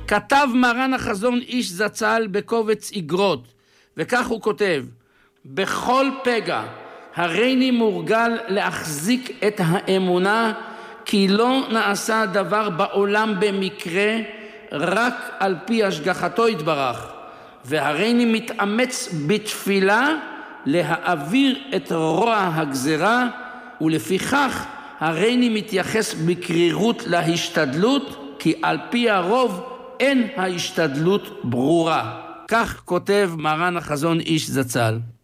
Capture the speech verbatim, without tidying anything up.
כתב מרן החזון איש זצ"ל בקובץ איגרות, וכך הוא כותב: בכל פגע הריני מורגל להחזיק את האמונה כי לא נעשה דבר בעולם במקרה, רק על פי השגחתו יתברך, והריני מתאמץ בתפילה להעביר את רוע הגזרה, ולפיכך הריני מתייחס בקרירות להשתדלות, כי על פי הרוב אין ההשתדלות ברורה. כך כותב מרן החזון איש זצ"ל.